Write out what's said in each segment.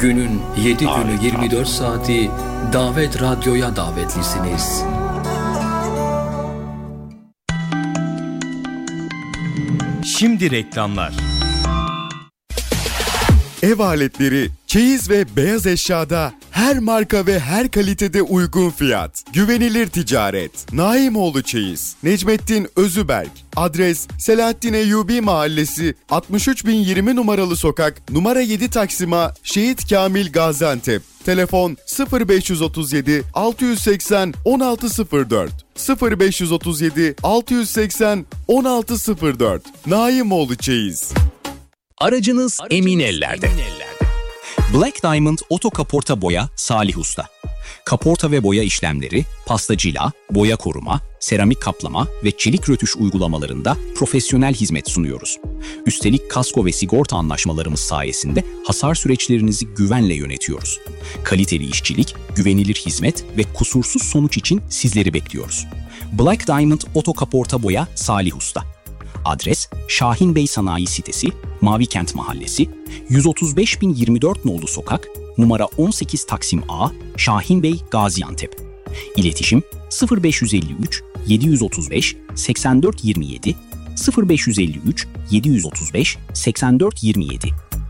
Günün 7 günü 24 saati Davet Radyo'ya davetlisiniz. Şimdi reklamlar. Ev aletleri, çeyiz ve beyaz eşyada her marka ve her kalitede uygun fiyat. Güvenilir ticaret. Naimoğlu Çeyiz. Necmettin Özüberk. Adres Selahattin Eyyubi Mahallesi 63020 numaralı sokak numara 7 Taksim'a Şehit Kamil Gaziantep. Telefon 0537 680 1604 0537 680 1604. Naimoğlu Çeyiz. Aracınız emin ellerde. Black Diamond Oto Kaporta Boya Salih Usta. Kaporta ve boya işlemleri, pastacıyla, boya koruma, seramik kaplama ve çelik rötuş uygulamalarında profesyonel hizmet sunuyoruz. Üstelik kasko ve sigorta anlaşmalarımız sayesinde hasar süreçlerinizi güvenle yönetiyoruz. Kaliteli işçilik, güvenilir hizmet ve kusursuz sonuç için sizleri bekliyoruz. Black Diamond Oto Kaporta Boya Salih Usta. Adres Şahin Bey Sanayi Sitesi, Mavikent Mahallesi, 135.024 nolu sokak, numara 18 Taksim A, Şahin Bey, Gaziantep. İletişim 0553 735 84 27 0553 735 84 27.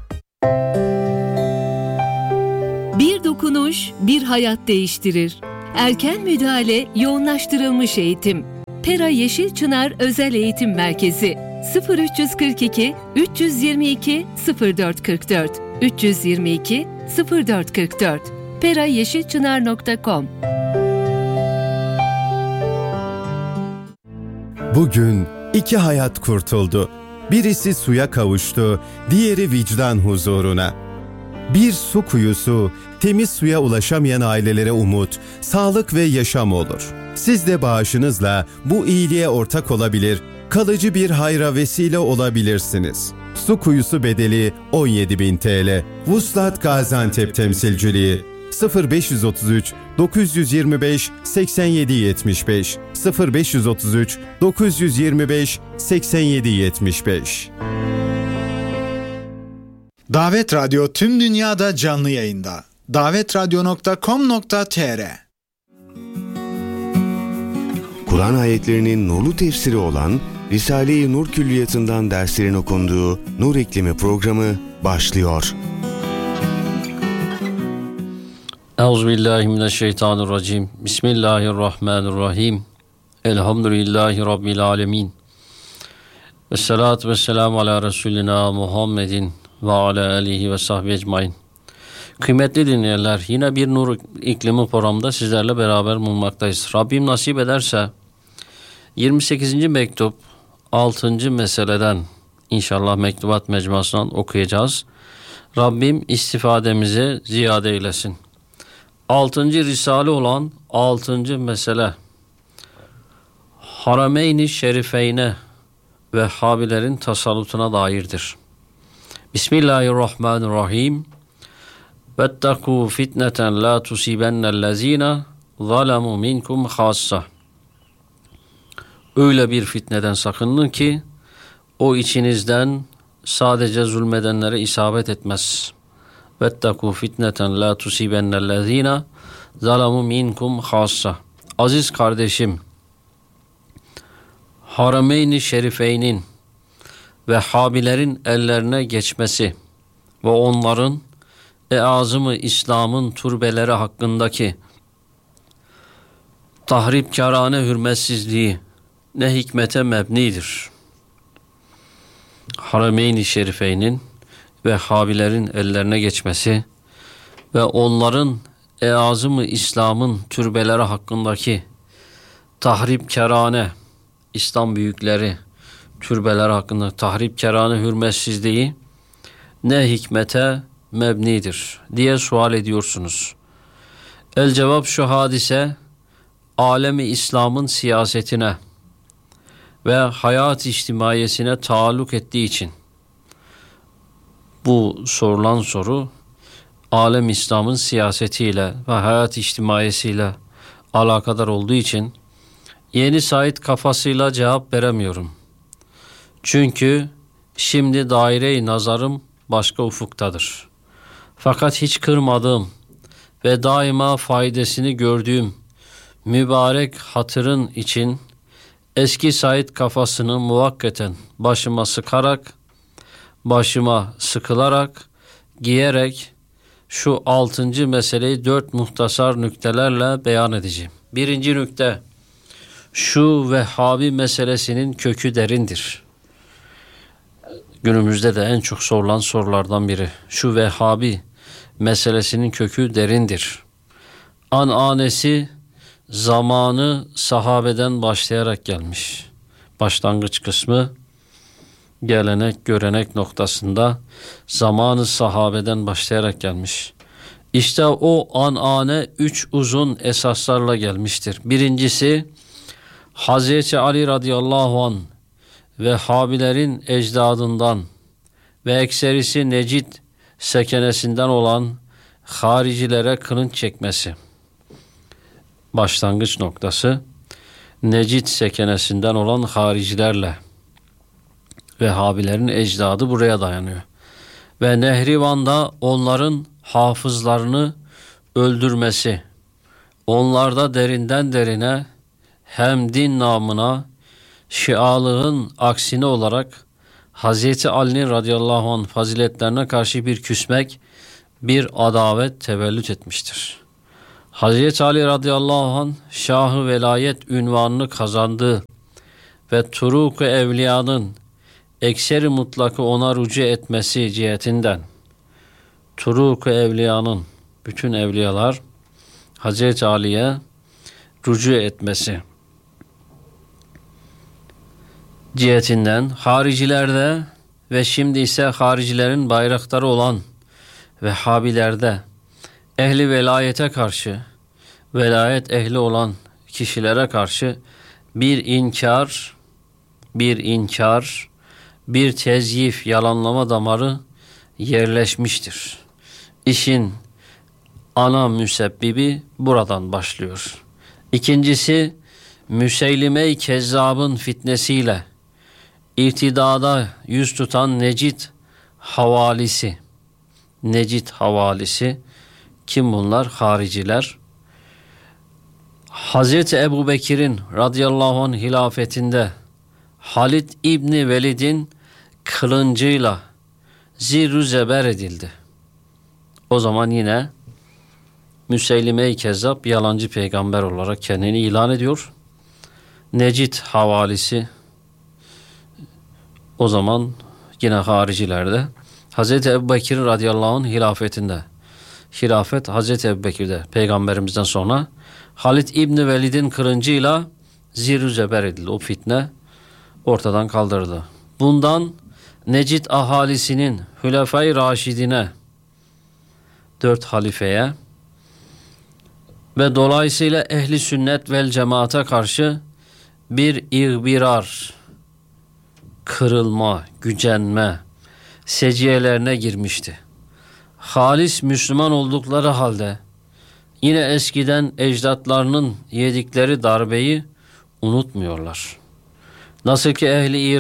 Bir dokunuş, bir hayat değiştirir. Erken müdahale, yoğunlaştırılmış eğitim. Pera Yeşilçınar Özel Eğitim Merkezi 0342 322 0444 322 0444 perayeşilçınar.com. Bugün 2 hayat kurtuldu. Birisi suya kavuştu, diğeri vicdan huzuruna. Bir su kuyusu, temiz suya ulaşamayan ailelere umut, sağlık ve yaşam olur. Siz de bağışınızla bu iyiliğe ortak olabilir, kalıcı bir hayra vesile olabilirsiniz. Su kuyusu bedeli 17.000 TL. Vuslat Gaziantep Temsilciliği 0533 925 87 75 0533 925 87 75. Davet Radyo tüm dünyada canlı yayında. davetradyo.com.tr. Kur'an ayetlerinin nurlu tefsiri olan Risale-i Nur Külliyatı'ndan derslerin okunduğu Nur İklimi programı başlıyor. Euzubillahimineşşeytanirracim. Bismillahirrahmanirrahim. Elhamdülillahi Rabbil alemin. Vessalatu vesselamu ala Resulina Muhammedin ve ala alihi ve sahbihi ecmain. Kıymetli dinleyenler, yine bir Nur İklimi programında sizlerle beraber bulunmaktayız. Rabbim nasip ederse 28. mektup 6. meseleden inşallah Mektubat Mecmuası'ndan okuyacağız. Rabbim istifademizi ziyade eylesin. 6. Risale olan 6. mesele Harameyn-i Şerifeyne ve Habilerin tasallutuna dairdir. Bismillahirrahmanirrahim. وَاتَّقُوا فِتْنَةً لَا تُصِيبَنَّ الَّذ۪ينَ ظَلَمُوا مِنْكُمْ خَاصَّةً. Öyle bir fitneden sakının ki o içinizden sadece zulmedenlere isabet etmez. وَاتَّقُوا فِتْنَةً لَا تُصِيبَنَّ الَّذ۪ينَ ظَلَمُوا مِنْكُمْ خَاصَّةً. Aziz kardeşim, Harameyn-i Şerifeyn'in ve Habilerin ellerine geçmesi ve onların azım-ı İslam'ın turbeleri hakkındaki tahripkârane hürmetsizliği ne hikmete mebnidir. Harameyn-i Şerifeyn'in ve Habilerin ellerine geçmesi ve onların azım-ı İslam'ın türbeleri hakkındaki tahripkârane, İslam büyükleri türbeleri hakkında tahripkârane hürmetsizliği ne hikmete mebnidir diye sual ediyorsunuz. El cevap, şu hadise alemi İslam'ın siyasetine ve hayat içtimaiyesine taalluk ettiği için bu sorulan soru alem İslam'ın siyasetiyle ve hayat içtimaiyesiyle alakadar olduğu için Yeni Said kafasıyla cevap veremiyorum. Çünkü şimdi daire-i nazarım başka ufuktadır. Fakat hiç kırmadığım ve daima faydasını gördüğüm mübarek hatırın için eski Said kafasını muvakkaten başıma sıkarak, başıma sıkılarak, giyerek şu 6. meseleyi 4 muhtasar nüktelerle beyan edeceğim. 1. nükte, şu Vehhabi meselesinin kökü derindir. Günümüzde de en çok sorulan sorulardan biri. Şu Vehhabi meselesinin kökü derindir. Ananesi zamanı sahabeden başlayarak gelmiş. Başlangıç kısmı gelenek, görenek noktasında zamanı sahabeden başlayarak gelmiş. İşte o anane 3 uzun esaslarla gelmiştir. Birincisi, Hazreti Ali radıyallahu anh Vehhabilerin ecdadından ve ekserisi Necid sekenesinden olan haricilere kılınç çekmesi. Başlangıç noktası Necid sekenesinden olan haricilerle Vehhabilerin ecdadı buraya dayanıyor. Ve Nehrivan'da onların hafızlarını öldürmesi, onlarda derinden derine hem din namına Şialığın aksine olarak Hazreti Ali'nin radıyallahu anh faziletlerine karşı bir küsmek, bir adavet tevellüt etmiştir. Hazreti Ali radıyallahu anh Şah-ı Velayet ünvanını kazandığı ve Turuk-ı Evliya'nın ekseri mutlakı ona rücu etmesi cihetinden Turuk-ı Evliya'nın bütün evliyalar Hazreti Ali'ye rücu etmesi cihetinden haricilerde ve şimdi ise haricilerin bayrakları olan Vehhabilerde ehli velayete karşı, velayet ehli olan kişilere karşı bir inkar, bir tezyif, yalanlama damarı yerleşmiştir. İşin ana müsebbibi buradan başlıyor. İkincisi, Müseylime-i Kezzab'ın fitnesiyle irtidada yüz tutan Necid havalisi. Kim bunlar? Hariciler. Hazreti Ebu Bekir'in radıyallahu anh hilafetinde Halid İbni Velid'in kılıncıyla zirrü zeber edildi. O zaman yine Müseylime-i Kezzab yalancı peygamber olarak kendini ilan ediyor. Necid havalisi o zaman yine haricilerde Hazreti Ebu Bekir radıyallahu anh hilafetinde. Hilafet Hazreti Ebu Bekir'de peygamberimizden sonra Halid İbni Velid'in kılıncıyla zirrü zeber edildi. O fitne ortadan kaldırıldı. Bundan Necid ahalisinin Hülefai Raşidine 4 halifeye ve dolayısıyla ehli sünnet vel cemaate karşı bir ihbirar, kırılma, gücenme seciyelerine girmişti. Halis Müslüman oldukları halde yine eskiden ecdatlarının yedikleri darbeyi unutmuyorlar. Nasıl ki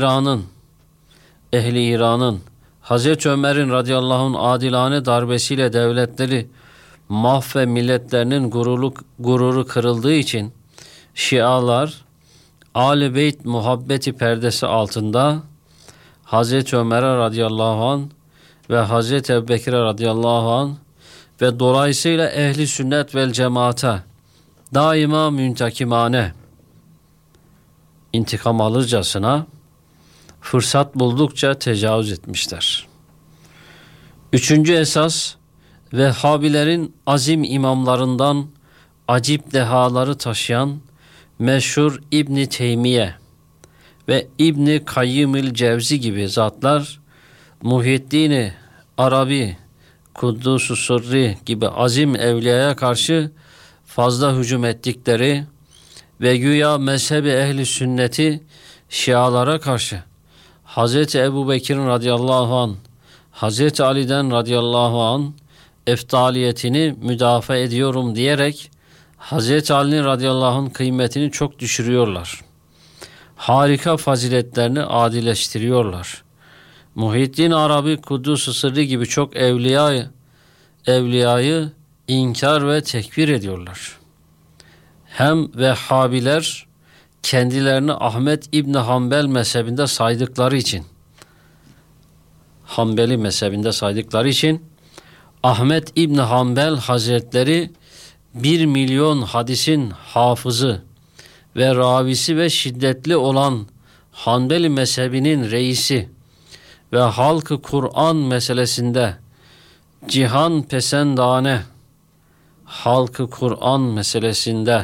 ehli İran'ın Hazreti Ömer'in radıyallahu anh adilane darbesiyle devletleri ve milletlerinin gururu kırıldığı için Şialar Âl-i Beyt muhabbeti perdesi altında Hazreti Ömer'e radıyallahu anh ve Hazreti Ebubekir'e radıyallahu anh ve dolayısıyla ehli sünnet vel cemaate daima müntakimane, intikam alırcasına fırsat buldukça tecavüz etmişler. 3. esas, Vehhabilerin azim imamlarından acip dehaları taşıyan meşhur İbn Teymiye ve İbn Kayyimül Cevzi gibi zatlar Muhyiddin Arabi, Kuddus-u Sırri gibi azim evliyaya karşı fazla hücum ettikleri ve güya mezhebi ehli sünneti Şialara karşı Hazreti Ebu Bekir'in radıyallahu anh, Hazreti Ali'den radıyallahu anh eftaliyetini müdafaa ediyorum diyerek Hazreti Ali'nin radıyallahu anh kıymetini çok düşürüyorlar. Harika faziletlerini adileştiriyorlar. Muhyiddin Arabi, Kuddus-u Sırrı gibi çok evliya evliyayı inkar ve tekfir ediyorlar. Hem Vehhabiler kendilerini Ahmet İbni Hanbel mezhebinde saydıkları için, Hanbeli mezhebinde saydıkları için Ahmet İbni Hanbel Hazretleri 1 milyon hadisin hafızı ve ravisi ve şiddetli olan Hanbeli mezhebinin reisi ve halkı Kur'an meselesinde cihan pesendane, halkı Kur'an meselesinde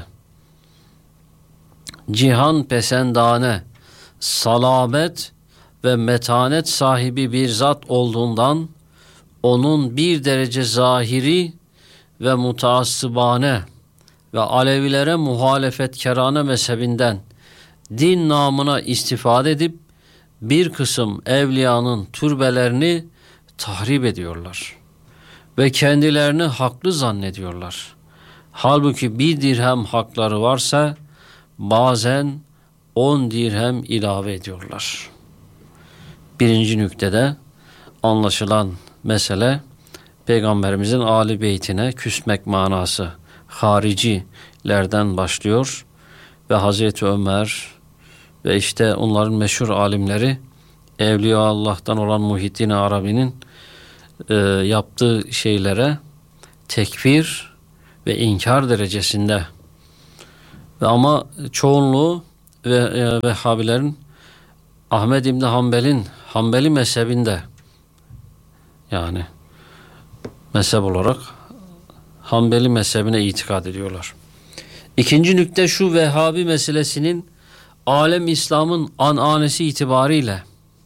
cihan pesendane, salabet ve metanet sahibi bir zat olduğundan onun bir derece zahiri ve mutaassıbane ve Alevilere muhalefetkarane mezhebinden din namına istifade edip bir kısım evliyanın türbelerini tahrip ediyorlar ve kendilerini haklı zannediyorlar. Halbuki 1 dirhem hakları varsa bazen 10 dirhem ilave ediyorlar. Birinci nüktede anlaşılan mesele Peygamberimizin âli beytine küsmek manası haricilerden başlıyor ve Hazreti Ömer ve işte onların meşhur alimleri Evliya Allah'tan olan Muhyiddin Arabi'nin yaptığı şeylere tekfir ve inkar derecesinde ve ama çoğunluğu ve Vehhabilerin Ahmed İbni Hanbel'in Hanbeli mezhebinde, yani mezhep olarak Hanbeli mezhebine itikad ediyorlar. İkinci nükte şu: Vehhabi meselesinin alem İslam'ın ananesi itibariyle,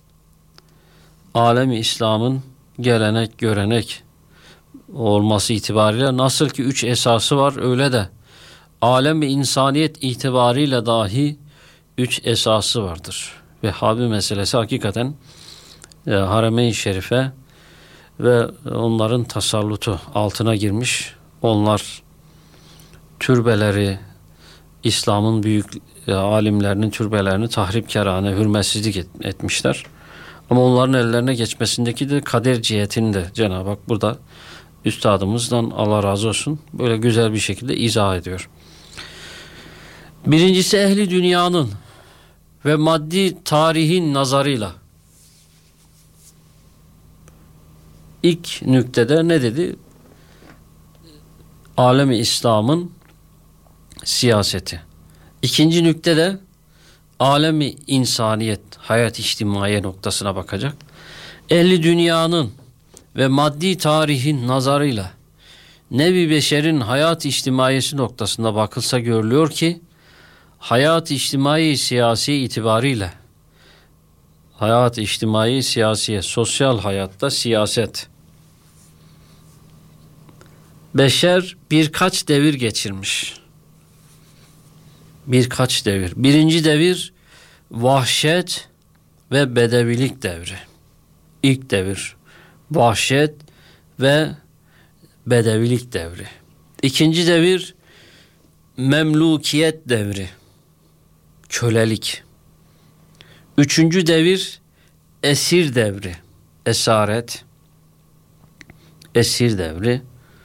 alem İslam'ın gelenek görenek olması itibariyle nasıl ki 3 esası var, öyle de alem ve insaniyet itibariyle dahi 3 esası vardır. Vehhabi meselesi hakikaten Haremeyn-i Şerife ve onların tasallutu altına girmiş. Onlar türbeleri, İslam'ın büyük alimlerinin türbelerini tahripkarane, hürmetsizlik etmişler. Ama onların ellerine geçmesindeki de kader cihetini de Cenab-ı Hak burada üstadımızdan Allah razı olsun böyle güzel bir şekilde izah ediyor. Birincisi, ehli dünyanın ve maddi tarihin nazarıyla. İlk nüktede ne dedi? Alem-i İslam'ın siyaseti. İkinci nüktede alem-i insaniyet, hayat içtimaiye noktasına bakacak. Ehli dünyanın ve maddi tarihin nazarıyla Nevi Beşer'in hayat içtimaiyesi noktasında bakılsa görülüyor ki hayat içtimai siyasi itibariyle, hayat içtimai siyasiye, sosyal hayatta siyaset, beşer birkaç devir geçirmiş. Birkaç devir. Birinci devir vahşet ve bedevilik devri. İlk devir vahşet ve bedevilik devri. İkinci devir memlukiyet devri. Kölelik. Üçüncü devir esir devri. Esaret. Esir devri.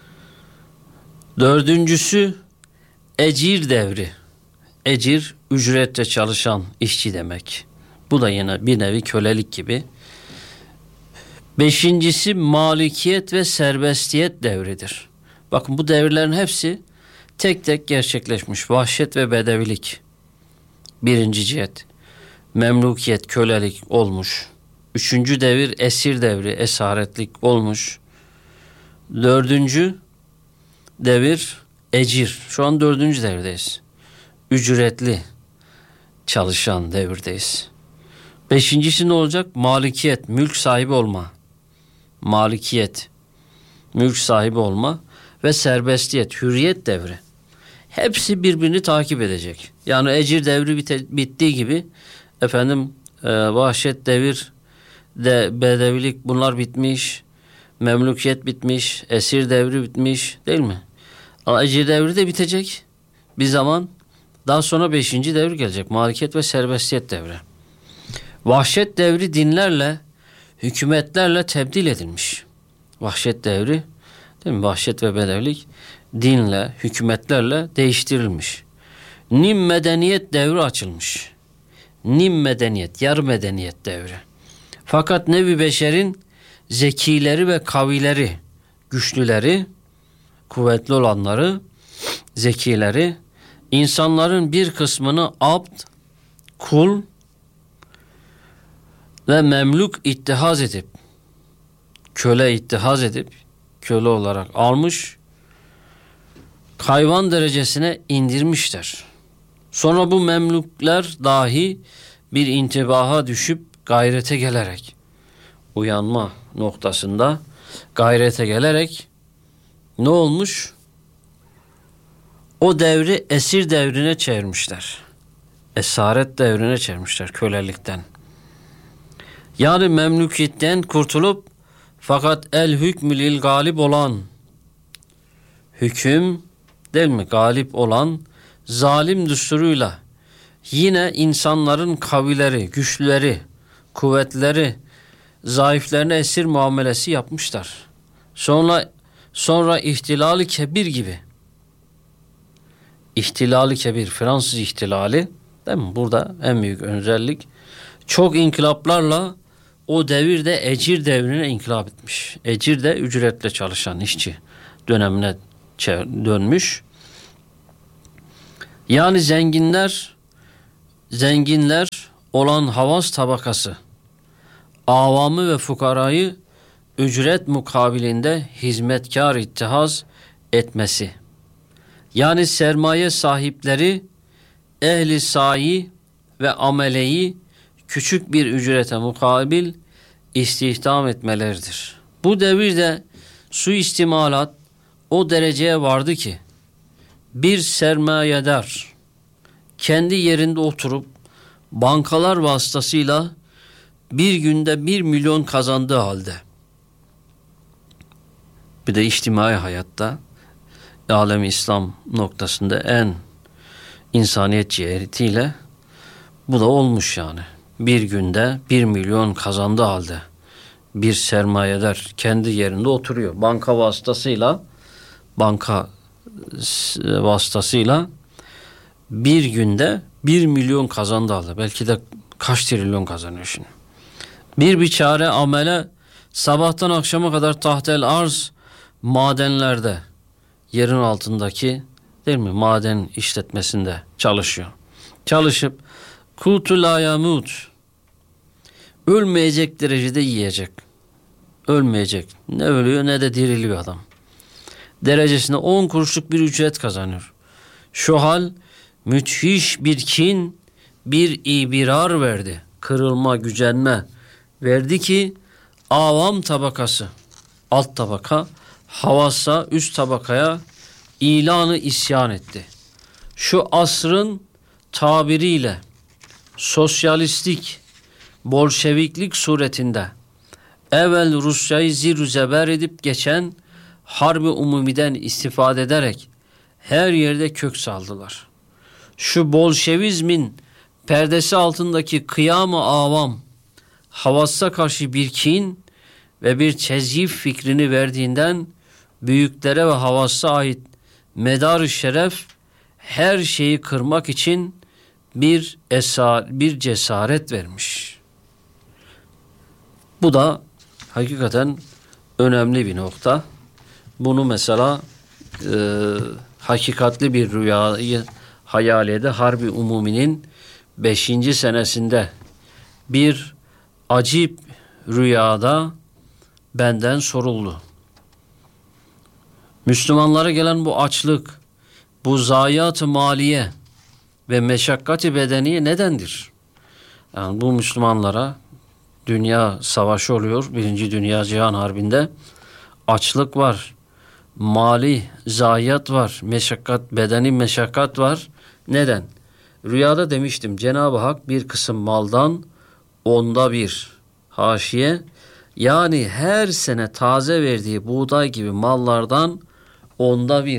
Dördüncüsü ecir devri. Ecir, ücretle çalışan işçi demek. Bu da yine bir nevi kölelik gibi. Beşincisi malikiyet ve serbestiyet devridir. Bakın bu devirlerin hepsi tek tek gerçekleşmiş. Vahşet ve bedevilik. Birinci cihet. Memlukiyet, kölelik olmuş. Üçüncü devir esir devri, esaretlik olmuş. Dördüncü devir ecir. Şu an 4. devirdeyiz. Ücretli çalışan devirdeyiz. 5.'si ne olacak? Malikiyet, mülk sahibi olma. Malikiyet, mülk sahibi olma ve serbestiyet, hürriyet devri. Hepsi birbirini takip edecek. Yani ecir devri bittiği gibi vahşet devir, bedevilik bunlar bitmiş. Memlukiyet bitmiş, esir devri bitmiş, değil mi? Ama ecir devri de bitecek bir zaman. Daha sonra 5. devir gelecek. Malikiyet ve serbestiyet devri. Vahşet devri dinlerle, hükümetlerle tebdil edilmiş. Vahşet devri, değil mi? Vahşet ve bedevilik dinle, hükümetlerle değiştirilmiş. Nim medeniyet devri açılmış. Nim medeniyet, yarı medeniyet devri. Fakat nevi beşerin zekileri ve kavileri, güçlüleri, kuvvetli olanları, zekileri, insanların bir kısmını abd, kul ve memluk ittihaz edip, köle ittihaz edip, köle olarak almış, hayvan derecesine indirmişler. Sonra bu memluklar dahi bir intibaha düşüp gayrete gelerek, uyanma noktasında gayrete gelerek ne olmuş? O devri esir devrine çevirmişler. Esaret devrine çevirmişler, kölelikten. Yani memlükiyetten kurtulup fakat el hükmü lil galip olan, hüküm değil mi, galip olan zalim düsturuyla yine insanların kavileri, güçlüleri, kuvvetleri, zayıflarına esir muamelesi yapmışlar. Sonra ihtilali kebir gibi. İhtilali kebir, Fransız ihtilali, değil mi? Burada en büyük özellik, çok inkılaplarla o devirde ecir devrine inkılap etmiş. Ecir de ücretle çalışan işçi dönemine dönmüş. Yani zenginler olan havas tabakası, avamı ve fukarayı ücret mukabilinde hizmetkar ittihaz etmesi. Yani sermaye sahipleri ehli sayi ve ameleyi küçük bir ücrete mukabil istihdam etmeleridir. Bu devirde suistimalat o dereceye vardı ki bir sermayedar kendi yerinde oturup bankalar vasıtasıyla bir günde 1 milyon kazandığı halde, bir de içtimai hayatta alem-i İslam noktasında en insaniyet cihetiyle bu da olmuş yani. Bir günde 1 milyon kazandığı halde bir sermayedar kendi yerinde oturuyor. Banka vasıtasıyla bir günde 1 milyon kazandığı halde, belki de kaç trilyon kazanıyor şimdi. Bir biçare amele sabahtan akşama kadar tahtel arz madenlerde, yerin altındaki değil mi, maden işletmesinde çalışıyor. Çalışıp kutu la yamut, ölmeyecek derecede yiyecek. Ölmeyecek. Ne ölüyor ne de diriliyor adam. Derecesinde 10 kuruşluk bir ücret kazanıyor. Şu hal müthiş bir kin, bir ibirar verdi. Kırılma, gücenme verdi ki avam tabakası, alt tabaka, havasa üst tabakaya ilanı isyan etti. Şu asrın tabiriyle sosyalistik, bolşeviklik suretinde evvel Rusya'yı zir-u zeber edip geçen harbi umumiden istifade ederek her yerde kök saldılar. Şu bolşevizmin perdesi altındaki kıyam-ı avam havassa karşı bir kin ve bir tezyif fikrini verdiğinden büyüklere ve havassa ait medar-ı şeref her şeyi kırmak için bir cesaret vermiş. Bu da hakikaten önemli bir nokta. Bunu mesela hakikatli bir rüyayı hayal ede Harbi Umumi'nin 5. senesinde bir acip rüyada benden soruldu. Müslümanlara gelen bu açlık, bu zayiat-ı maliye ve meşakkati bedeniye nedendir? Yani bu Müslümanlara dünya savaşı oluyor. 1. Dünya Cihan Harbi'nde açlık var, mali zayiat var, meşakkat, bedeni meşakkat var. Neden? Rüyada demiştim, Cenab-ı Hak bir kısım maldan 1/10, haşiye, yani her sene taze verdiği buğday gibi mallardan 1/10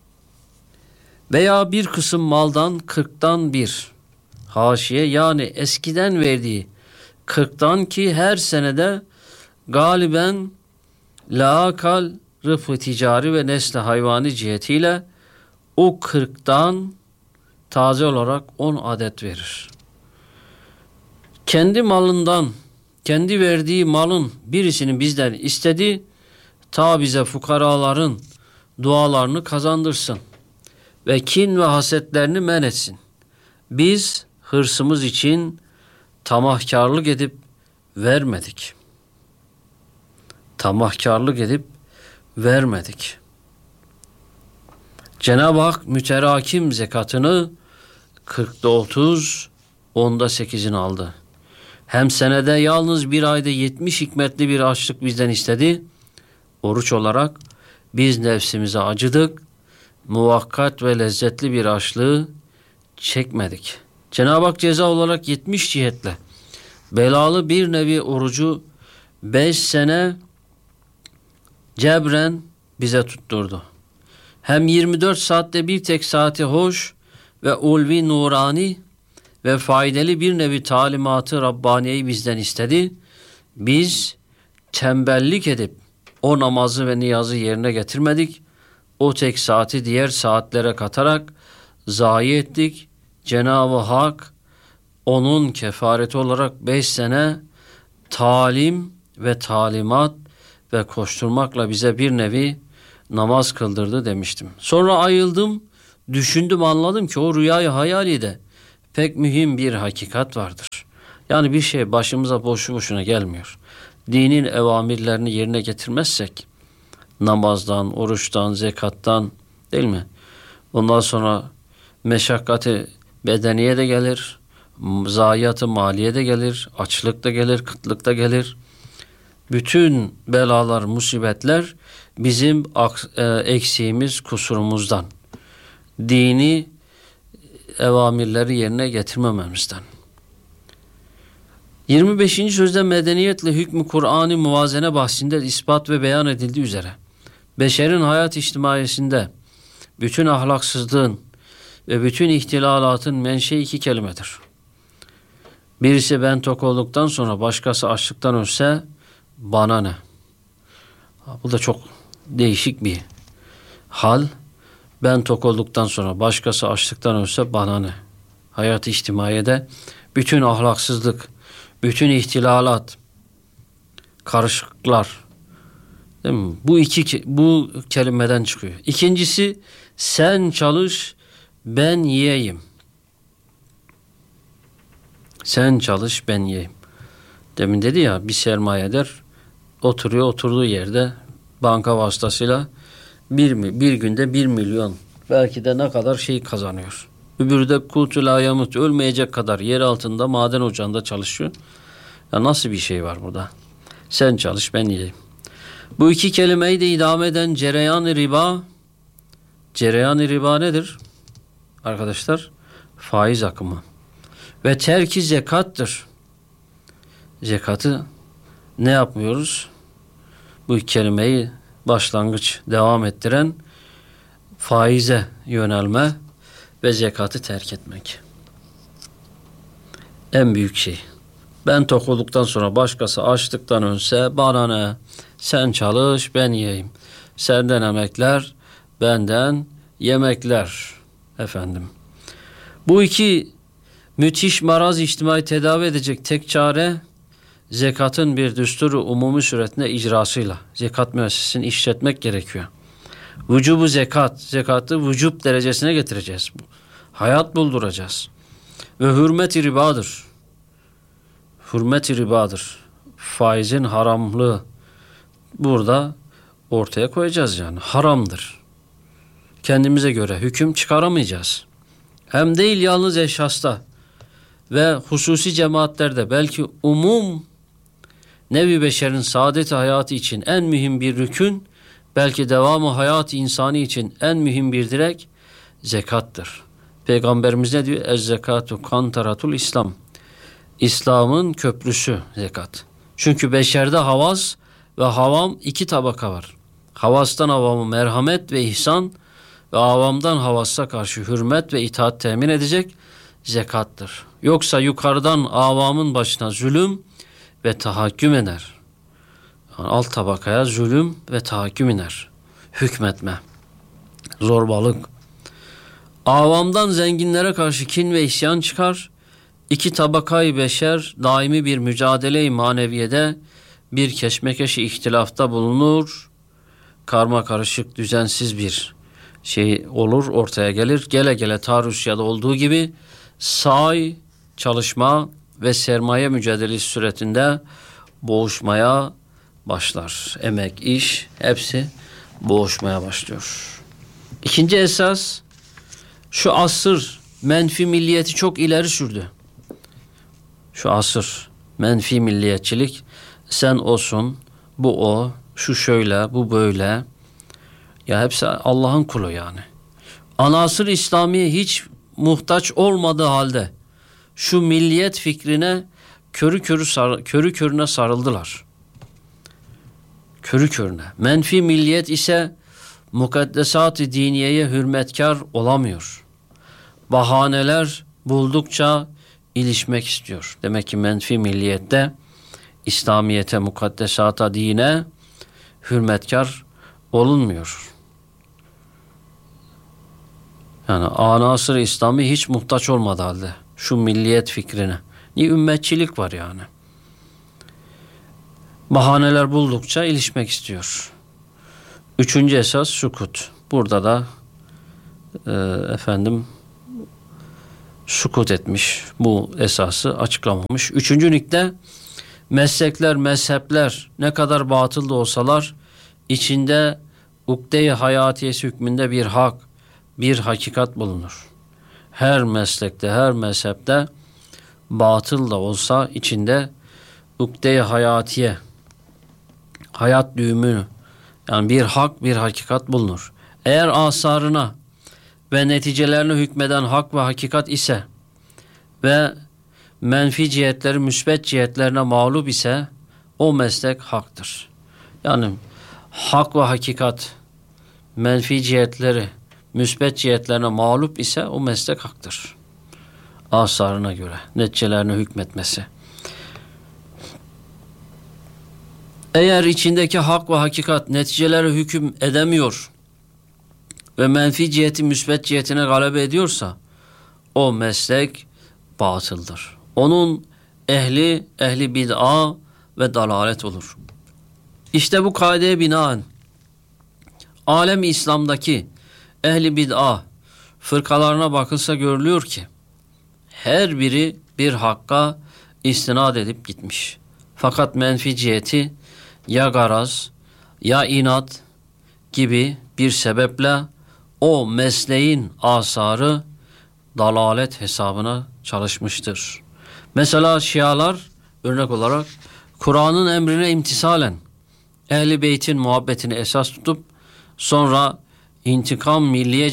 veya bir kısım maldan 1/40, haşiye, yani eskiden verdiği 40'tan ki her senede galiben laakal rıfkı ticari ve nesli hayvani cihetiyle o 40'dan taze olarak 10 adet verir. Kendi malından, kendi verdiği malın birisini bizden istedi, ta bize fukaraların dualarını kazandırsın ve kin ve hasetlerini men etsin. Biz hırsımız için tamahkarlık edip vermedik. Tamahkarlık edip vermedik. Cenab-ı Hak müterakim zekatını 40'da 30, 10'da 8'ini aldı. Hem senede yalnız bir ayda 70 hikmetli bir açlık bizden istedi. Oruç olarak biz nefsimize acıdık. Muvakkat ve lezzetli bir açlığı çekmedik. Cenab-ı Hak ceza olarak 70 cihetle belalı bir nevi orucu 5 sene cebren bize tutturdu. Hem 24 saatte bir tek saati hoş ve ulvi nurani ve faydalı bir nevi talimatı Rabbaniye'yi bizden istedi. Biz tembellik edip o namazı ve niyazı yerine getirmedik. O tek saati diğer saatlere katarak zayi ettik. Cenab-ı Hak onun kefareti olarak 5 sene talim ve talimat ve koşturmakla bize bir nevi namaz kıldırdı demiştim. Sonra ayıldım, düşündüm, anladım ki o rüyayı hayalide pek mühim bir hakikat vardır. Yani bir şey başımıza boşu boşuna gelmiyor. Dinin evamirlerini yerine getirmezsek, namazdan, oruçtan, zekattan, değil mi? Ondan sonra meşakkati bedeniye de gelir, zayiatı maliye de gelir, açlık da gelir, kıtlık da gelir. Bütün belalar, musibetler bizim eksiğimiz, kusurumuzdan. Dini evamirleri yerine getirmememizden. 25. sözde medeniyetle hükmü Kur'an-ı muvazene bahsinde ispat ve beyan edildiği üzere beşerin hayat içtimaiyesinde bütün ahlaksızlığın ve bütün ihtilalatın menşei 2 kelimedir. Birisi ben tok olduktan sonra başkası açlıktan ölse bana ne? Bu da çok değişik bir hal. Ben tok olduktan sonra başkası açlıktan ölse bana ne? Hayat-ı içtimaiyede bütün ahlaksızlık, bütün ihtilalat, karışıklıklar, değil mi? Bu kelimeden çıkıyor. İkincisi sen çalış ben yiyeyim. Sen çalış ben yiyeyim. Demin dedi ya bir sermayeder oturduğu yerde banka vasıtasıyla bir günde 1 milyon belki de ne kadar şey kazanıyor. Öbürü de kutu la yamut ölmeyecek kadar yer altında maden ocağında çalışıyor. Ya nasıl bir şey var burada? Sen çalış ben yiyeyim. Bu 2 kelimeyi de idame eden cereyan-ı riba. Cereyan-ı riba nedir? Arkadaşlar faiz akımı. Ve terki zekattır. Zekatı ne yapmıyoruz? Bu 2 kelimeyi başlangıç devam ettiren faize yönelme ve zekatı terk etmek. En büyük şey. Ben tok olduktan sonra başkası açlıktan ölse bana ne? Sen çalış ben yiyeyim. Senden emekler, benden yemekler. Efendim. Bu 2 müthiş maraz içtimai tedavi edecek tek çare zekatın bir düsturu umumi suretinde icrasıyla zekat müessesesini işletmek gerekiyor. Vücubu zekat, zekatı vücub derecesine getireceğiz. Hayat bulduracağız. Ve hürmet-i ribadır. Hürmet-i ribadır. Faizin haramlığı burada ortaya koyacağız yani. Haramdır. Kendimize göre hüküm çıkaramayacağız. Hem değil yalnız eşhasta ve hususi cemaatlerde belki umum nevi beşerin saadet-i hayatı için en mühim bir rükün, belki devamı hayat-ı insani için en mühim bir direk zekattır. Peygamberimiz ne diyor? Ez-zekatu kantaratul İslam. İslam'ın köprüsü zekat. Çünkü beşerde havas ve havam 2 tabaka var. Havastan havamı merhamet ve ihsan ve avamdan havassa karşı hürmet ve itaat temin edecek zekattır. Yoksa yukarıdan avamın başına zulüm ve tahakküm iner. Yani alt tabakaya zulüm ve tahakküm iner. hükmetme, zorbalık. Avamdan zenginlere karşı kin ve isyan çıkar. İki tabakayı beşer daimi bir mücadele-i maneviyede bir keşmekeşi ihtilafta bulunur. Karma karışık düzensiz bir şey olur, ortaya gelir. Gele gele ta Rusya'da olduğu gibi say, çalışma ve sermaye mücadelesi süretinde boğuşmaya başlar. Emek, iş hepsi boğuşmaya başlıyor. İkinci esas, şu asır menfi milliyeti çok ileri sürdü. Şu asır menfi milliyetçilik, sen olsun, bu o, şu şöyle, bu böyle. Ya hepsi Allah'ın kulu yani. Anasır İslamiye hiç muhtaç olmadığı halde şu milliyet fikrine körü körüne sarıldılar. Körü körüne. Menfi milliyet ise mukaddesat-ı diniyeye hürmetkar olamıyor. Bahaneler buldukça ilişmek istiyor. Demek ki menfi milliyette İslamiyete, mukaddesata, dine hürmetkar olunmuyor. Yani anasır İslami hiç muhtaç olmadı halde şu milliyet fikrine. Niye? Ümmetçilik var yani. Bahaneler buldukça ilişmek istiyor. Üçüncü esas sukut. Burada da sukut etmiş. Bu esası açıklamamış. Üçüncü nükte, meslekler, mezhepler ne kadar batıl da olsalar içinde ukde-i hayatiyesi hükmünde bir hak, bir hakikat bulunur. Her meslekte, her mezhepte batıl da olsa içinde ukde-i hayatiye, hayat düğümü, yani bir hak, bir hakikat bulunur. Eğer asarına ve neticelerine hükmeden hak ve hakikat ise ve menfi cihetleri müsbet cihetlerine mağlup ise o meslek haktır. Yani hak ve hakikat menfi cihetleri müsbet cihetlerine mağlup ise o meslek haktır. Asarına göre neticelerine hükmetmesi. Eğer içindeki hak ve hakikat neticelere hüküm edemiyor ve menfi ciheti müsbet cihetine galebe ediyorsa o meslek batıldır. Onun ehli bid'a ve dalalet olur. İşte bu kaideye binaen alem-i İslam'daki ehli bid'a fırkalarına bakılsa görülüyor ki her biri bir hakka istinad edip gitmiş. Fakat menfi ciheti ya garaz ya inat gibi bir sebeple o mesleğin asarı dalalet hesabına çalışmıştır. Mesela Şialar örnek olarak Kur'an'ın emrine imtisalen Ehl-i Beyt'in muhabbetini esas tutup sonra intikam milliye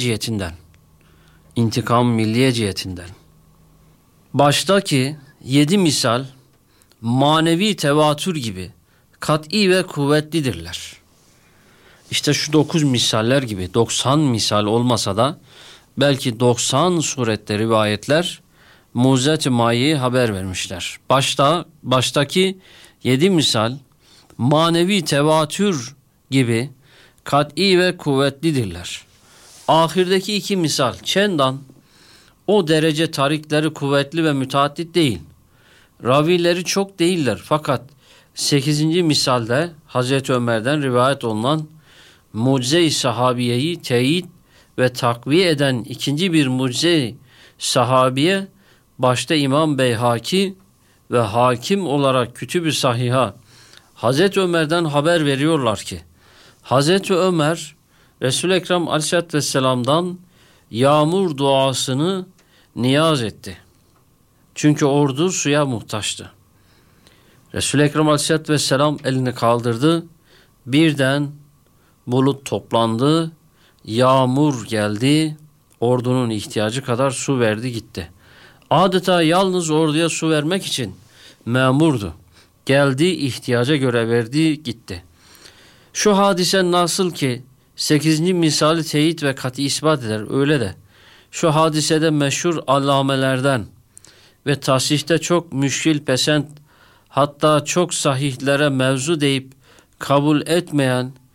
cihetinden baştaki 7 misal manevi tevatür gibi kat'i ve kuvvetlidirler. İşte şu 9 misaller gibi 90 misal olmasa da belki 90 surette rivayetler mucize-i mayeyi haber vermişler. Baştaki 7 misal manevi tevatür gibi kat'i ve kuvvetlidirler. Ahirdeki 2 misal çendan o derece tarikleri kuvvetli ve müteaddit değil. Ravileri çok değiller fakat 8. misalde Hazreti Ömer'den rivayet olunan mucize-i sahabiyeyi teyit ve takviye eden ikinci bir mucize-i sahabiye başta İmam Beyhaki ve hakim olarak Kütüb-i Sahiha Hazreti Ömer'den haber veriyorlar ki Hazreti Ömer Resul-i Ekrem Aleyhisselatü Vesselam'dan yağmur duasını niyaz etti. Çünkü ordu suya muhtaçtı. Resul-i Ekrem Aleyhisselatü Vesselam elini kaldırdı. Birden bulut toplandı. Yağmur geldi. Ordunun ihtiyacı kadar su verdi gitti. Adeta yalnız orduya su vermek için memurdu. Geldi, ihtiyaca göre verdi, gitti. Şu hadise nasıl ki 8. misali teyit ve kat'i ispat eder, öyle de şu hadisede meşhur allamelerden ve tasihte çok müşkil pesent, hatta çok sahihlere mevzu deyip kabul etmeyen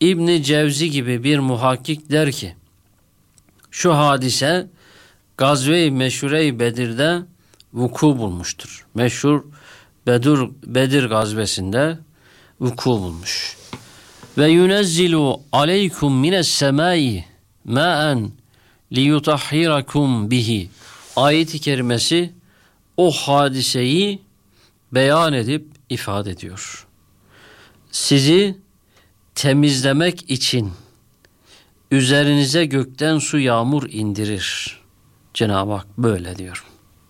İbn Cevzi gibi bir muhakkik der ki, şu hadise Gazve-i Meşhure-i Bedir'de vuku bulmuştur. Meşhur Bedir gazvesinde vuku bulmuş. Ve yunezzilu aleykum mines semai ma'en liyutahhirakum bihi. Ayet-i kerimesi o hadiseyi beyan edip ifade ediyor. Sizi temizlemek için üzerinize gökten su yağmur indirir. Cenab-ı Hak böyle diyor.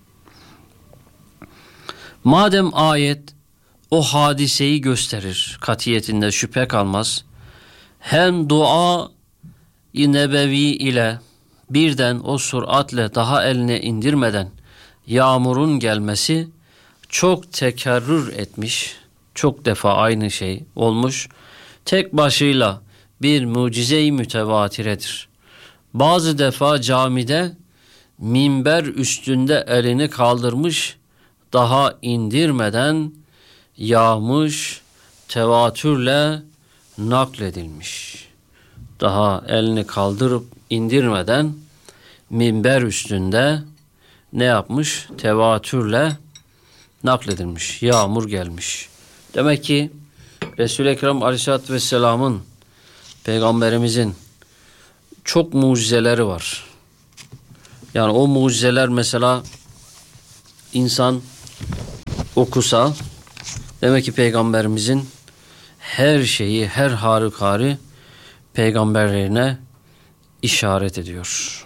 Madem ayet o hadiseyi gösterir, katiyetinde şüphe kalmaz. Hem dua-i nebevi ile birden o süratle daha eline indirmeden yağmurun gelmesi çok tekerrür etmiş, çok defa aynı şey olmuş. Tek başıyla bir mucize-i mütevatiredir. Bazı defa camide minber üstünde elini kaldırmış, daha indirmeden yağmış, tevatürle nakledilmiş. Daha elini kaldırıp indirmeden minber üstünde ne yapmış? Tevatürle nakledilmiş. Yağmur gelmiş. Demek ki Resul-i Ekrem Aleyhisselatü Vesselam'ın, Peygamberimizin çok mucizeleri var. Yani o mucizeler mesela insan okusa, demek ki Peygamberimizin her şeyi, her harikarı peygamberlerine işaret ediyor.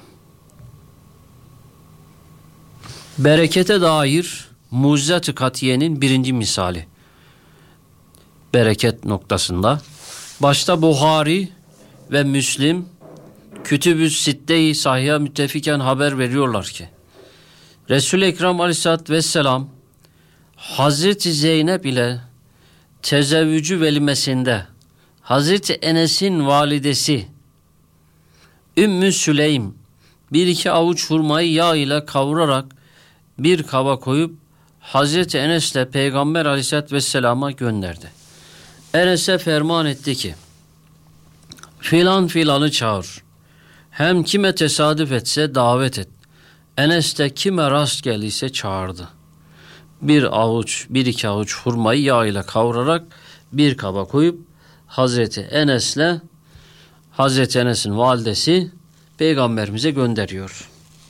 Berekete dair mucize-i katiyenin birinci misali. Bereket noktasında. Başta Buhari ve Müslim Kütüb-ü Sitte-i Sahih'e müttefiken haber veriyorlar ki Resul-i Ekrem Aleyhisselatü Vesselam Hazreti Zeynep ile tezevvücü velimesinde Hazreti Enes'in validesi Ümmü Süleym bir iki avuç hurmayı yağ ile kavurarak bir kaba koyup Hazreti Enes'le Peygamber Aleyhisselatü Vesselam'a gönderdi. Enes'e ferman etti ki filan filanı çağır. Hem kime tesadüf etse davet et. Enes de kime rast geldiyse çağırdı. Bir iki avuç hurmayı yağ ile kavurarak bir kaba koyup Hazreti Enes'le Hazreti Enes'in validesi Peygamberimize gönderiyor.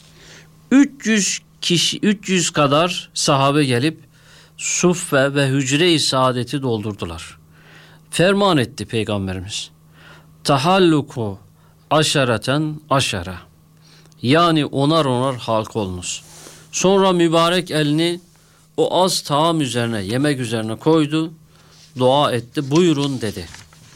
300 kadar sahabe gelip suffe ve hücre-i saadeti doldurdular. Ferman etti Peygamberimiz. Tahalluku aşereten aşere. Yani onar halk olunuz. Sonra mübarek elini o az taam üzerine, yemek üzerine koydu. Dua etti. Buyurun dedi.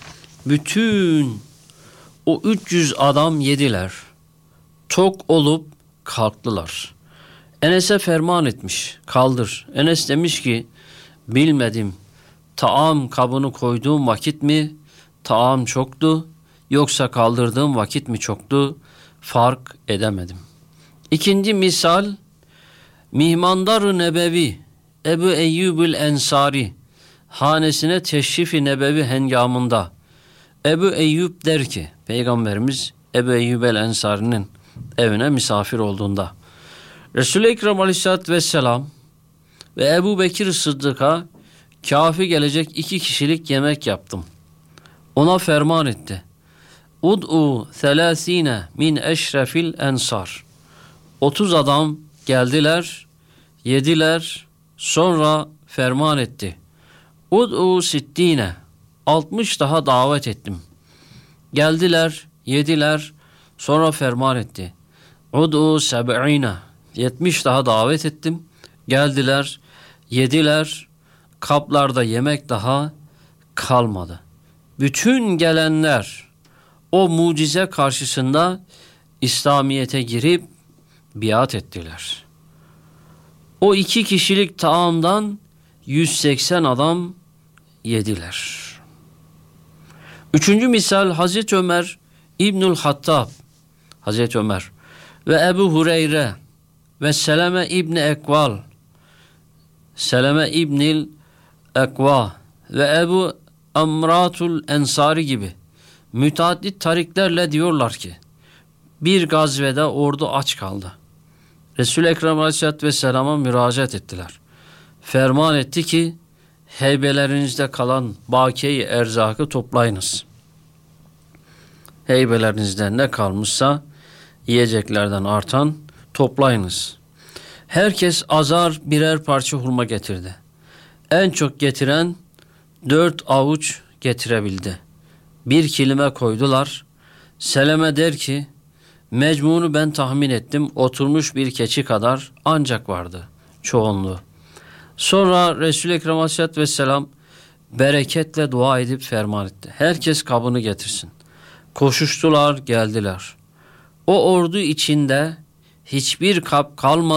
Bütün o 300 adam yediler. Tok olup kalktılar. Enes'e ferman etmiş. Kaldır. Enes demiş ki bilmedim. Taam kabını koyduğum vakit mi taam çoktu yoksa kaldırdığım vakit mi çoktu fark edemedim. İkinci misal Mihmandar-ı Nebevi Ebu Eyyub-ül Ensari hanesine teşrif-i nebevi hengamında Ebu Eyyub der ki Peygamberimiz Ebu Eyyub el Ensari'nin evine misafir olduğunda Resul-i Ekrem Aleyhisselatü Vesselam ve Ebu Bekir Sıddık'a kafi gelecek 2 kişilik yemek yaptım. Ona ferman etti. Ud'u 30 min eşrefil ensar. 30 adam geldiler, yediler, sonra ferman etti. Ud'u 60 daha davet ettim. Geldiler, yediler, sonra ferman etti. Ud'u 70 daha davet ettim. Geldiler, yediler, kaplarda yemek daha kalmadı. Bütün gelenler o mucize karşısında İslamiyet'e girip biat ettiler. O 2 kişilik taamdan 180 adam yediler. Üçüncü misal Hazreti Ömer İbnül Hattab, Hazreti Ömer ve Ebu Hureyre ve Seleme İbni Ekval, Seleme İbnil Ekva ve Ebu Amratul Ensari gibi müteaddit tariklerle diyorlar ki bir gazvede ordu aç kaldı. Resul-i Ekrem Aleyhisselatü Vesselam'a müracaat ettiler. Ferman etti ki heybelerinizde kalan baki erzakı toplayınız. Heybelerinizde ne kalmışsa yiyeceklerden artan toplayınız. Herkes azar birer parça hurma getirdi. En çok getiren 4 avuç getirebildi. Bir kilime koydular. Seleme der ki mecmunu ben tahmin ettim, oturmuş bir keçi kadar ancak vardı çoğunluğu. Sonra Resul-i Ekrem Aleyhisselatü Vesselam bereketle dua edip ferman etti. Herkes kabını getirsin. Koşuştular, geldiler. O ordu içinde hiçbir kap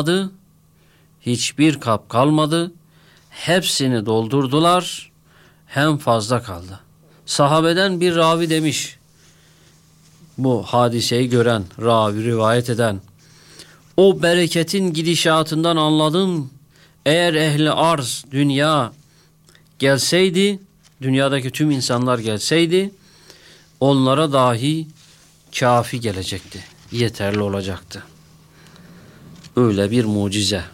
kalmadı. Hepsini doldurdular. Hem fazla kaldı. Sahabeden bir ravi demiş, bu hadiseyi gören, ravi rivayet eden, o bereketin gidişatından anladım. Eğer ehli arz, dünya gelseydi, dünyadaki tüm insanlar gelseydi, onlara dahi kafi gelecekti, yeterli olacaktı. Öyle bir mucize.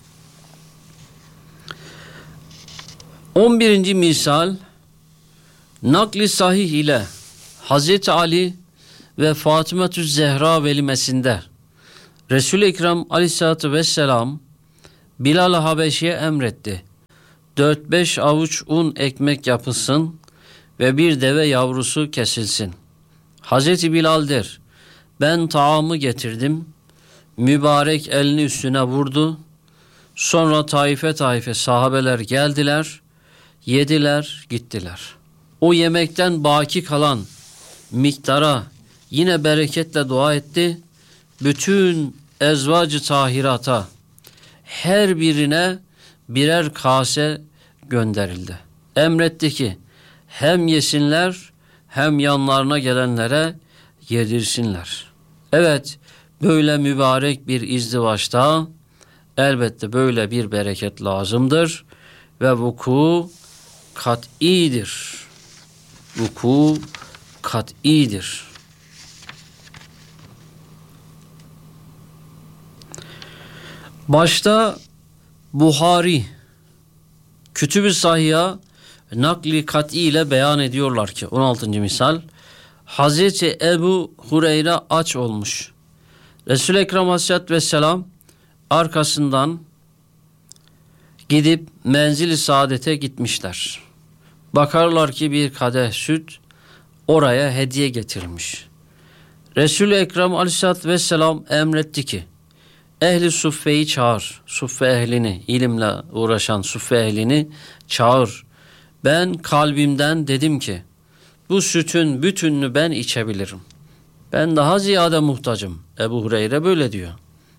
11. misal, nakli sahih ile Hazreti Ali ve Fatıma-tü Zehra velimesinde Resul-i Ekrem Aleyhisselatü Vesselam Bilal-i Habeşi'ye emretti. 4-5 avuç un ekmek yapılsın ve bir deve yavrusu kesilsin. Hazreti Bilal der, ben taamı getirdim. Mübarek elini üstüne vurdu. Sonra taife sahabeler geldiler, yediler, gittiler. O yemekten baki kalan miktara yine bereketle dua etti. Bütün ezvacı tahirata her birine birer kase gönderildi. Emretti ki hem yesinler hem yanlarına gelenlere yedirsinler. Evet, böyle mübarek bir izdivaçta elbette böyle bir bereket lazımdır ve vuku kat'idir. Vuku kat'idir. Başta Buhari Kütüb-i Sahih'a nakli kat'i ile beyan ediyorlar ki 16. misal, Hazreti Ebu Hureyre aç olmuş. Resul-i Ekrem Aleyhisselatü Vesselam arkasından gidip menzil-i saadete gitmişler. Bakarlar ki bir kadeh süt oraya hediye getirilmiş. Resul-i Ekrem Aleyhisselatü Vesselam emretti ki ehli suffeyi çağır, suffe ehlini, ilimle uğraşan suffe ehlini çağır. Ben kalbimden dedim ki bu sütün bütününü ben içebilirim. Ben daha ziyade muhtacım. Ebu Hureyre böyle diyor.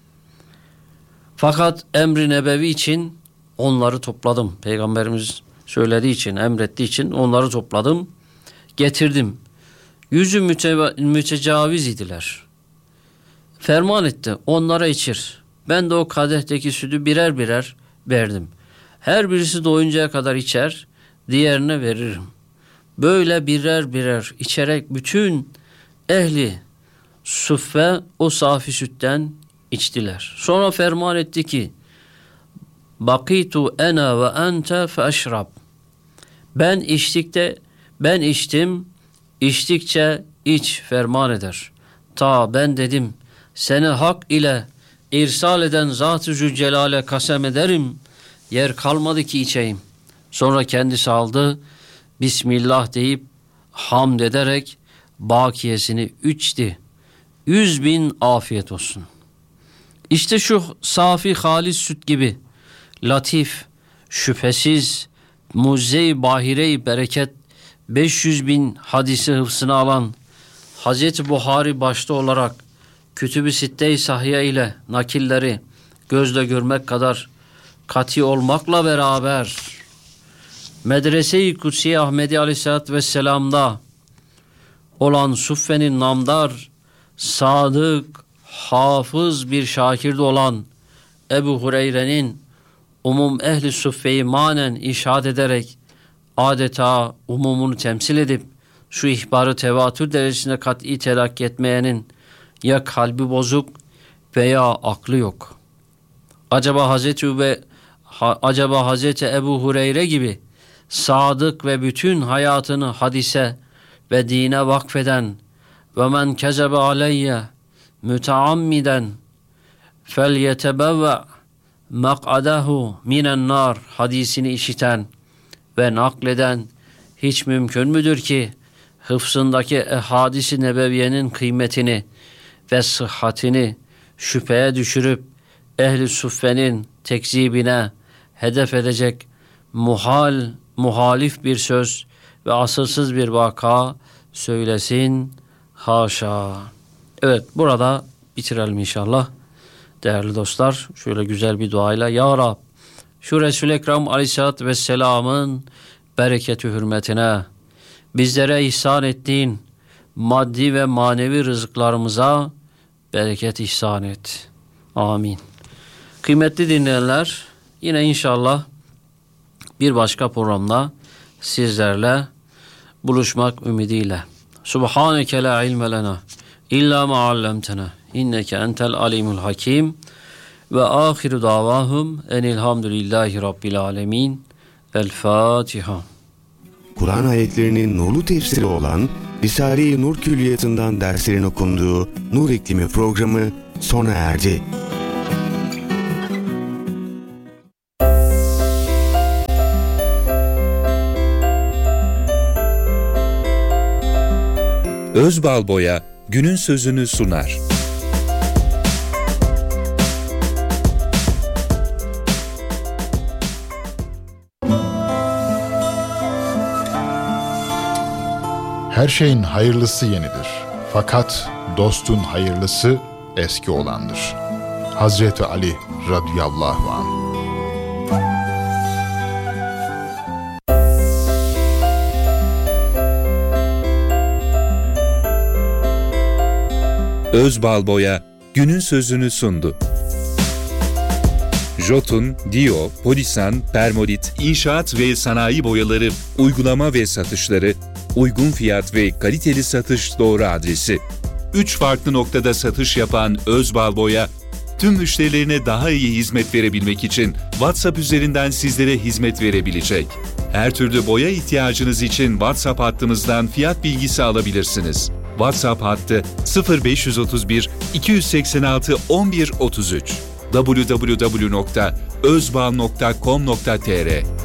Fakat emri nebevi için onları topladım. Peygamberimiz söylediği için, emrettiği için onları topladım, getirdim. Yüzü mütecaviz idiler. Ferman etti, onlara içir. Ben de o kadehteki sütü birer birer verdim. Her birisi doyuncaya kadar içer, diğerine veririm. Böyle birer birer içerek bütün ehli suffe o safi sütten içtiler. Sonra ferman etti ki bakitu ena ve ente fe eşrab. Ben içtim, içtikçe iç ferman eder. Ta ben dedim seni hak ile irsal eden Zat-ı Zülcelal'e kasem ederim, yer kalmadı ki içeyim. Sonra kendisi aldı, Bismillah deyip hamd ederek bakiyesini içti. 100.000 afiyet olsun. İşte şu safi halis süt gibi latif, şüphesiz mucize-i bahire-i bereket 500.000 hadisi hıfzına alan Hazreti Buhari başta olarak Kütüb-i Sitte-i Sahiye ile nakilleri gözle görmek kadar kat'i olmakla beraber Medrese-i Kudsiye Ahmedi Aleyhisselatü Vesselam'da olan suffenin namdar, sadık, hafız bir şakirde olan Ebu Hureyre'nin umum ehli suffeyi manen işaret ederek adeta umumunu temsil edip şu ihbarı tevatür derecesinde kat'i telakki etmeyenin ya kalbi bozuk veya aklı yok. Acaba Hazreti Ebu Hureyre gibi sadık ve bütün hayatını hadise ve dine vakfeden ve men kezebe aleyye müteammiden felyetebevve mak'adahu minen nar hadisini işiten ve nakleden hiç mümkün müdür ki hıfzındaki hadis-i nebeviyenin kıymetini ve sıhhatini şüpheye düşürüp ehli suffenin tekzibine hedef edecek muhalif bir söz ve asılsız bir vaka söylesin? Haşa. Evet, burada bitirelim inşallah. Değerli dostlar, şöyle güzel bir duayla: Ya Rab, şu Resul-i Ekrem Aleyhisselatü Vesselam'ın bereketi hürmetine bizlere ihsan ettiğin maddi ve manevi rızıklarımıza bereket ihsan et. Amin. Kıymetli dinleyenler, yine inşallah bir başka programda sizlerle buluşmak ümidiyle. Subhaneke la ilme lena illa ma allamtena inneke entel alimul hakim ve ahiru davahum enilhamdülillahi rabbil alemin. El Fatiha. Kur'an ayetlerinin nurlu tefsiri olan Risale-i Nur Külliyatı'ndan derslerin okunduğu Nur İklimi programı sona erdi. Özbalboya günün sözünü sunar. Her şeyin hayırlısı yenidir. Fakat dostun hayırlısı eski olandır. Hazreti Ali radıyallahu anh. Özbalboya günün sözünü sundu. Jotun, Dio, Polisan, Permolit, inşaat ve sanayi boyaları, uygulama ve satışları, uygun fiyat ve kaliteli satış doğru adresi. 3 farklı noktada satış yapan Özbalboya, tüm müşterilerine daha iyi hizmet verebilmek için WhatsApp üzerinden sizlere hizmet verebilecek. Her türlü boya ihtiyacınız için WhatsApp hattımızdan fiyat bilgisi alabilirsiniz. WhatsApp hattı 0531 286 11 33 www.özbal.com.tr